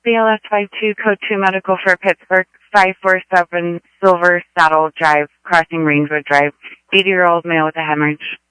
BLS 52 code 2 medical for Pittsburgh, 547 Silver Saddle Drive, crossing Rangewood Drive, 80-year-old male with a hemorrhage.